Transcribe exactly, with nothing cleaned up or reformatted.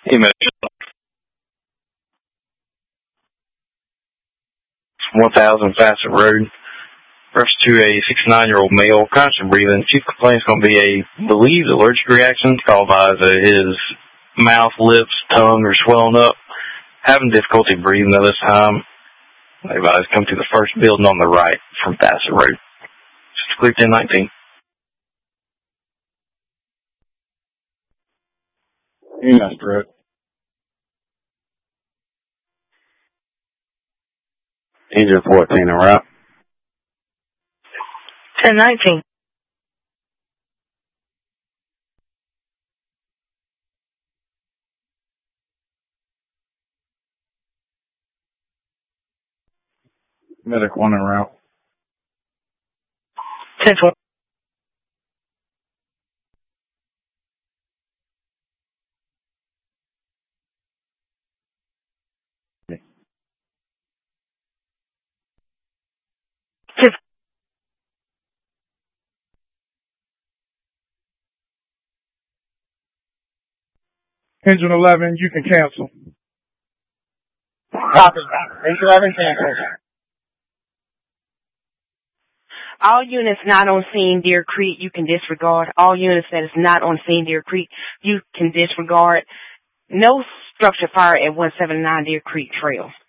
Email one thousand Facet Road. Refers to a sixty-nine-year-old male, constant breathing. Chief complaint is going to be a believed allergic reaction, called by the, his mouth, lips, tongue are swelling up, having difficulty breathing at this time. Everybody's come to the first building on the right from Facet Road. It's clear ten nineteen. Yes, correct. Engine fourteen, en route. ten nineteen. Medic one en route. ten twenty. Engine eleven, you can cancel. Copy. Engine eleven, cancel. All units not on scene, Deer Creek, you can disregard. All units that is not on scene, Deer Creek, you can disregard. No structure fire at one seventy-nine Deer Creek Trail.